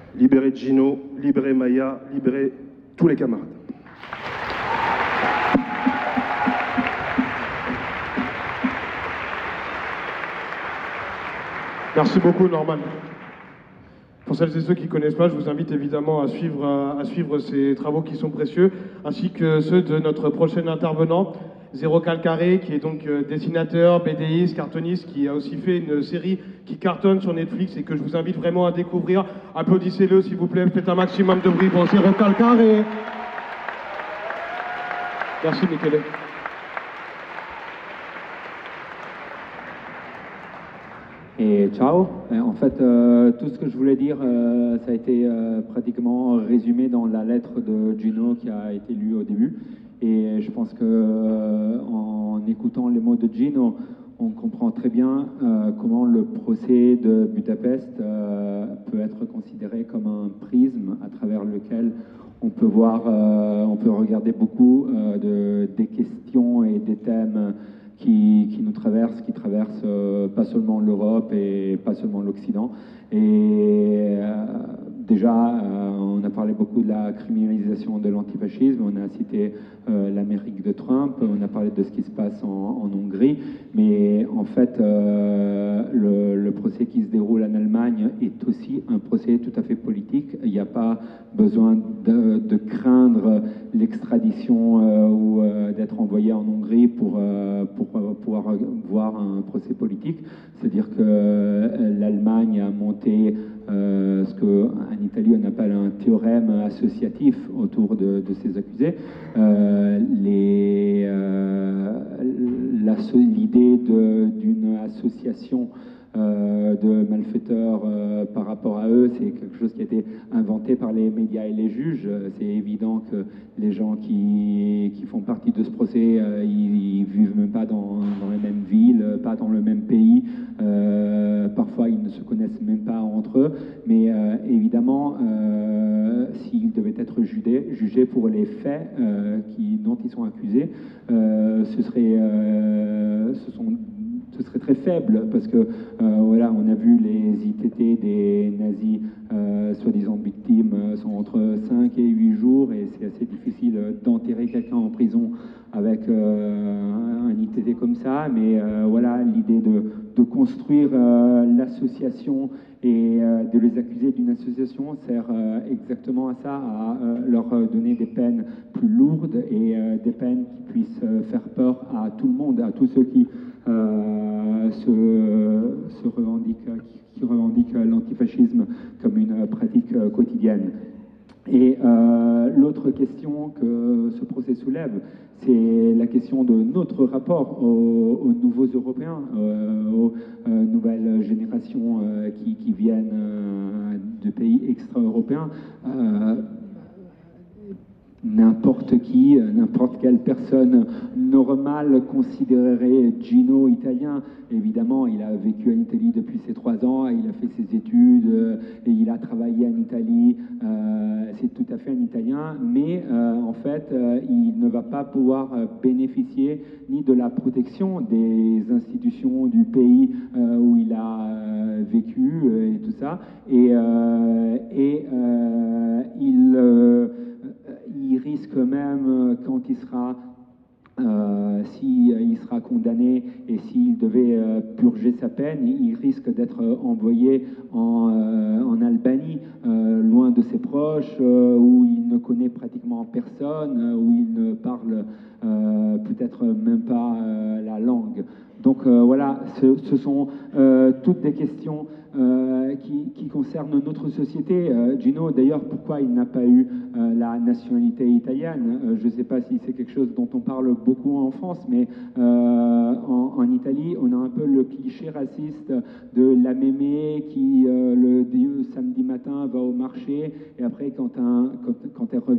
Libérez Gino, libérez Maya, libérez tous les camarades. Merci beaucoup, Norman. Pour celles et ceux qui ne connaissent pas, je vous invite évidemment à suivre ces travaux qui sont précieux, ainsi que ceux de notre prochain intervenant, Zéro Calcaré, qui est donc dessinateur, BDiste, cartooniste, qui a aussi fait une série qui cartonne sur Netflix et que je vous invite vraiment à découvrir. Applaudissez-le, s'il vous plaît, faites un maximum de bruit pour Zéro Calcaré. Merci, Michele. Et ciao. En fait, tout ce que je voulais dire, ça a été pratiquement résumé dans la lettre de Gino qui a été lue au début. Et je pense que en écoutant les mots de Gino, on comprend très bien comment le procès de Budapest peut être considéré comme un prisme à travers lequel on peut voir, on peut regarder beaucoup des questions et des thèmes qui nous traversent, qui traversent pas seulement l'Europe et pas seulement l'Occident. Et déjà, on a parlé beaucoup de la criminalisation de l'antifascisme, on a cité l'Amérique de Trump, on a parlé de ce qui se passe en Hongrie, mais en fait, le procès qui se déroule en Allemagne est aussi un procès tout à fait politique. Il n'y a pas besoin de craindre l'extradition ou d'être envoyé en Hongrie pour pouvoir voir un procès politique. C'est-à-dire que l'Allemagne a monté ce qu'en Italie on appelle un théorème associatif autour de ces accusés. L'idée d'une association de malfaiteurs par rapport à eux, c'est quelque chose qui a été inventé par les médias et les juges. C'est évident que les gens qui font partie de ce procès, ils vivent même pas dans la même ville, pas dans le même pays. Parfois, ils ne se connaissent même pas entre eux. Mais évidemment, s'ils devaient être jugés pour les faits dont ils sont accusés, ce serait très faible parce que voilà, on a vu les ITT des nazis soi-disant victimes sont entre 5 et 8 jours et c'est assez difficile d'enterrer quelqu'un en prison avec un ITT comme ça, mais voilà, l'idée de construire l'association et de les accuser d'une association sert exactement à ça, à leur donner des peines plus lourdes et des peines qui puissent faire peur à tout le monde, à tous ceux qui revendiquent l'antifascisme comme une pratique quotidienne. Et l'autre question que ce procès soulève, c'est la question de notre rapport aux nouveaux Européens, aux nouvelles générations qui viennent de pays extra-européens. N'importe qui, n'importe quelle personne normale considérerait Gino italien. Évidemment, il a vécu en Italie depuis ses 3 ans, il a fait ses études et il a travaillé en Italie. C'est tout à fait un Italien, mais en fait, il ne va pas pouvoir bénéficier ni de la protection des institutions du pays où il a vécu et tout ça. Et il risque même, quand il sera s'il sera condamné et s'il devait purger sa peine, il risque d'être envoyé en Albanie, loin de ses proches, où il ne connaît pratiquement personne, où il ne parle peut-être même pas la langue. Donc voilà, ce sont toutes des questions qui concernent notre société. Gino, d'ailleurs, pourquoi il n'a pas eu la nationalité italienne? Je ne sais pas si c'est quelque chose dont on parle beaucoup en France, mais en Italie, on a un peu le cliché raciste de la mémé qui, le samedi matin, va au marché, et après, quand elle revient,